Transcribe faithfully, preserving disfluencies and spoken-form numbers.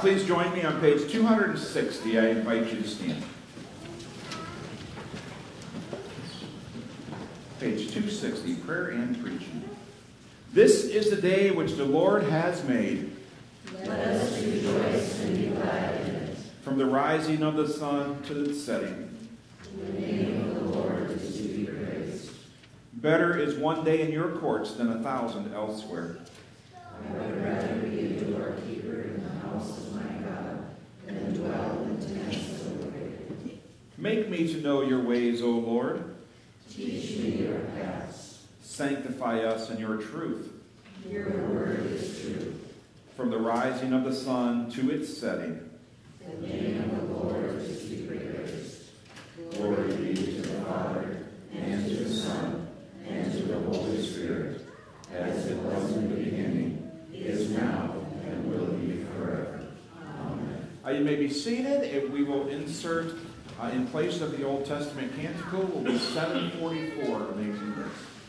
please join me on page two hundred sixty. I invite you to stand. Page two sixty, prayer and preaching. This is the day which the Lord has made. Let us rejoice and be glad in it. From the rising of the sun to its setting. The name of the Lord is to be praised. Better is one day in your courts than a thousand elsewhere. I would rather be a doorkeeper in the house of my God than dwell in tents of the wicked. Make me to know your ways, O Lord. Teach me your paths. Sanctify us in your truth. Your word is true. From the rising of the sun to its setting. The name of the Lord is to be praised. Glory be to the Father, and to the Son, and to the Holy Spirit, as it was in the beginning, is now, and will be forever. Amen. Uh, you may be seated. If we will insert, uh, in place of the Old Testament canticle, will be seven forty-four, Amazing Grace.